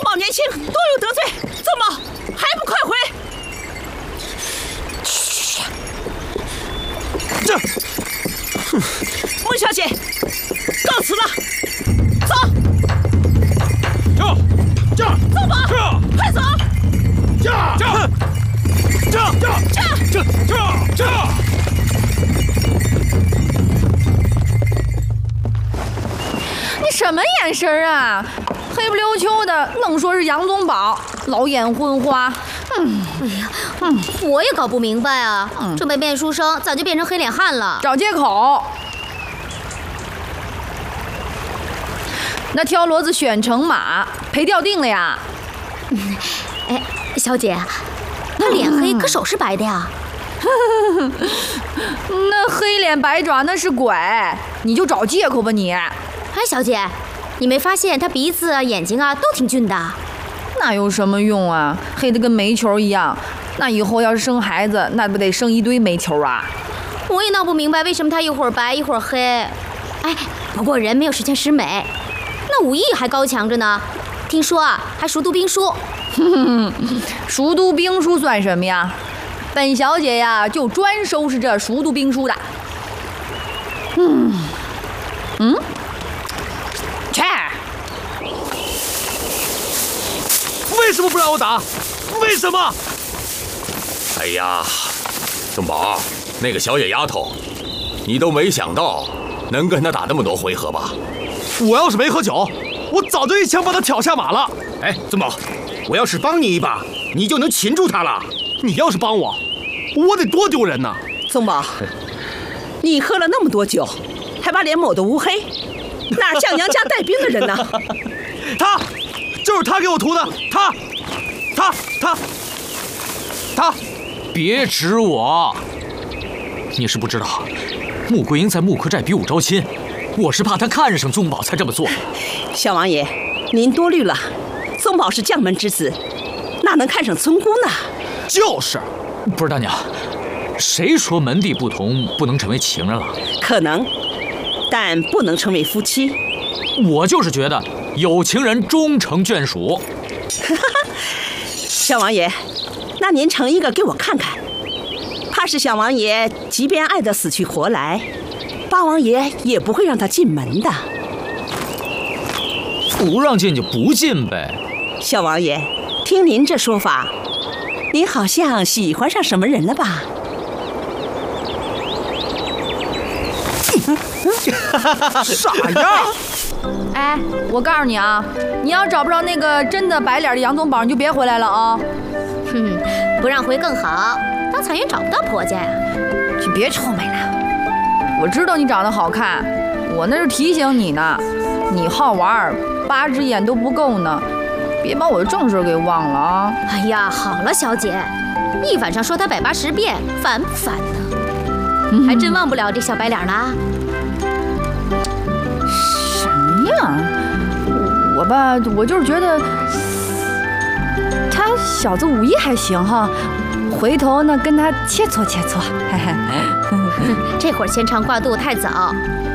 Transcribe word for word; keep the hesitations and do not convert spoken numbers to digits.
宝年轻，多有得罪。曾宝，还不快回！ 这， 孟小姐，告辞了。走。 驾！驾！ 曾宝，快走！ 驾！驾！驾！驾！驾！驾！驾！驾！ 你什么眼神啊？黑不溜秋的，愣说是杨宗保，老眼昏花。嗯， 哎呀，嗯，我也搞不明白啊，嗯、这没变书生，咋就变成黑脸汉了？ 找借口。那挑骡子选成马，赔掉定了呀。 嗯、哎，小姐，他脸黑，可手是白的呀。 那黑脸白爪那是鬼，你就找借口吧你。 哎，小姐，你没发现他鼻子啊、眼睛啊都挺俊的？ 那有什么用啊？黑得跟煤球一样，那以后要是生孩子，那不得生一堆煤球啊？ 我也闹不明白为什么他一会儿白一会儿黑。哎，不过人没有十全十美，那武艺还高强着呢。听说啊，还熟读兵书。 熟读兵书算什么呀？本小姐呀，就专收拾这熟读兵书的。嗯，嗯。切！ 为什么不让我打？为什么？ 哎呀，宗宝，那个小野丫头，你都没想到能跟她打那么多回合吧？ 我要是没喝酒，我早就一枪把她挑下马了。 哎，宗宝，我要是帮你一把，你就能擒住她了。 你要是帮我，我得多丢人呐！ 宗宝，你喝了那么多酒，还把脸抹得乌黑。哪像娘家带兵的人呢？ 他，就是他给我涂的，他，他，他，他， 别指我！你是不知道，穆桂英在木柯寨比武招亲，我是怕她看上宗宝才这么做。 小王爷，您多虑了，宗宝是将门之子，哪能看上村姑呢？ 就是， 不是大娘，谁说门第不同不能成为情人了？ 可能。但不能成为夫妻。 我就是觉得有情人终成眷属。 小王爷，那您成一个给我看看。怕是小王爷即便爱得死去活来，八王爷也不会让他进门的。 不让进就不进呗。 小王爷，听您这说法，您好像喜欢上什么人了吧？ 傻样！ 哎，我告诉你啊，你要找不着那个真的白脸的杨宗保，你就别回来了啊！ 哼，不让回更好，当彩云找不到婆家呀。 就别臭美了，我知道你长得好看，我那是提醒你呢。你好玩，八只眼都不够呢，别把我的正事给忘了啊！ 哎呀，好了，小姐，一晚上说他百八十遍，烦不烦呢？嗯、还真忘不了这小白脸啦。 什么呀？我吧，我就是觉得他小子武艺还行哈，回头呢跟他切磋切磋。嘿嘿， 这会儿牵肠挂肚太早，